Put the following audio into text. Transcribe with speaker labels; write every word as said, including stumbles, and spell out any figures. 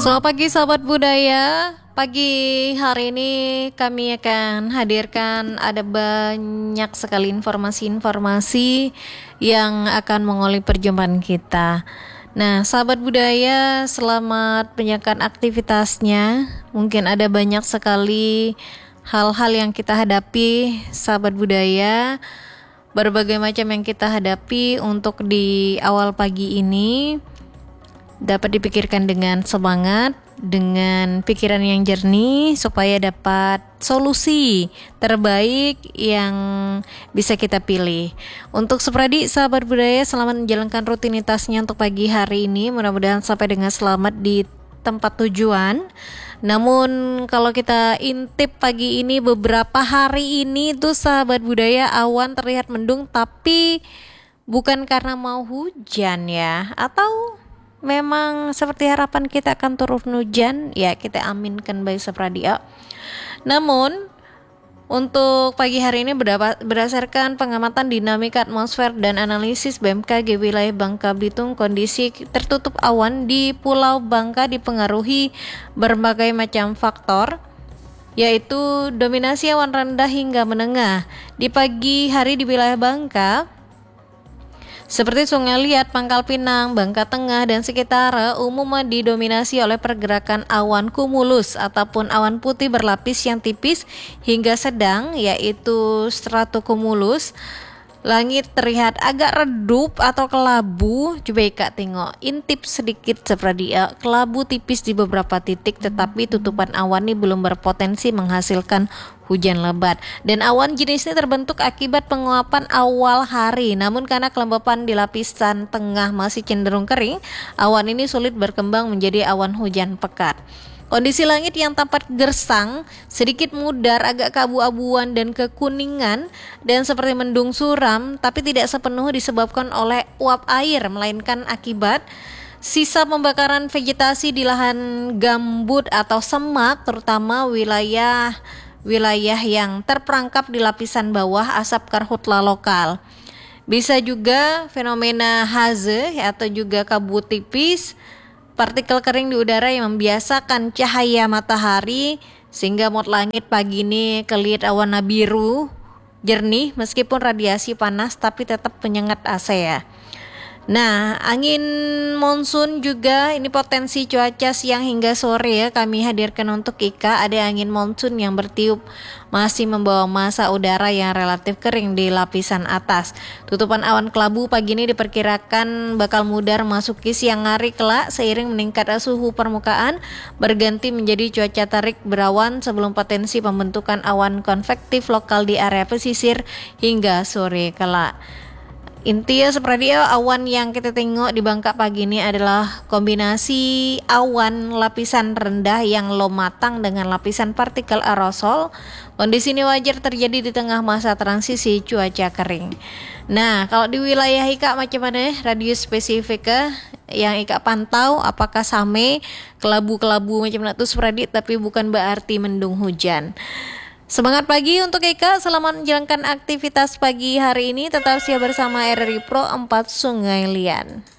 Speaker 1: Selamat pagi sahabat budaya. Pagi hari ini kami akan hadirkan ada banyak sekali informasi-informasi yang akan mengawali perjumpaan kita. Nah, sahabat budaya, selamat menjalankan aktivitasnya. Mungkin ada banyak sekali hal-hal yang kita hadapi, sahabat budaya. Berbagai macam yang kita hadapi untuk di awal pagi ini dapat dipikirkan dengan semangat, dengan pikiran yang jernih supaya dapat solusi terbaik yang bisa kita pilih. Untuk Supradi, sahabat budaya, selamat menjalankan rutinitasnya untuk pagi hari ini. Mudah-mudahan sampai dengan selamat di tempat tujuan. Namun kalau kita intip pagi ini, beberapa hari ini tuh sahabat budaya, awan terlihat mendung, tapi bukan karena mau hujan ya, atau memang seperti harapan kita akan turun hujan, ya kita aminkan baik Supradia. Namun untuk pagi hari ini berdasarkan pengamatan dinamika atmosfer dan analisis B M K G wilayah Bangka Belitung, kondisi tertutup awan di Pulau Bangka dipengaruhi berbagai macam faktor, yaitu dominasi awan rendah hingga menengah. Di pagi hari di wilayah Bangka seperti Sungai Liat, Pangkal Pinang, Bangka Tengah, dan sekitar umumnya didominasi oleh pergerakan awan kumulus ataupun awan putih berlapis yang tipis hingga sedang, yaitu stratocumulus. Langit terlihat agak redup atau kelabu. Coba Kak tengok, intip sedikit seperti ya, kelabu tipis di beberapa titik, tetapi tutupan awan ini belum berpotensi menghasilkan hujan lebat. Dan awan jenis ini terbentuk akibat penguapan awal hari. Namun karena kelembapan di lapisan tengah masih cenderung kering, awan ini sulit berkembang menjadi awan hujan pekat. Kondisi langit yang tampak gersang, sedikit mudar, agak keabu-abuan dan kekuningan, dan seperti mendung suram, tapi tidak sepenuh disebabkan oleh uap air, melainkan akibat sisa pembakaran vegetasi di lahan gambut atau semak, terutama wilayah wilayah yang terperangkap di lapisan bawah asap karhutla lokal. Bisa juga fenomena haze atau juga kabut tipis, partikel kering di udara yang membiasakan cahaya matahari sehingga mood langit pagi ini kelihit awan biru jernih meskipun radiasi panas tapi tetap penyengat A C ya. Nah, angin monsun juga ini potensi cuaca siang hingga sore ya kami hadirkan untuk Ika. Ada angin monsun yang bertiup masih membawa massa udara yang relatif kering di lapisan atas. Tutupan awan kelabu pagi ini diperkirakan bakal mudar masuki siang hari kelak seiring meningkat suhu permukaan berganti menjadi cuaca terik berawan sebelum potensi pembentukan awan konvektif lokal di area pesisir hingga sore kelak. Intinya seperti awan yang kita tengok di Bangka pagi ini adalah kombinasi awan lapisan rendah yang low matang dengan lapisan partikel aerosol. Kondisi ini wajar terjadi di tengah masa transisi cuaca kering. Nah, kalau di wilayah Ika macam mana radius spesifik yang Ika pantau, apakah same kelabu-kelabu macam itu seperti tapi bukan berarti mendung hujan. Semangat pagi untuk Eka, selamat menjalankan aktivitas pagi hari ini. Tetap siap bersama R R I Pro empat Sungai Liat.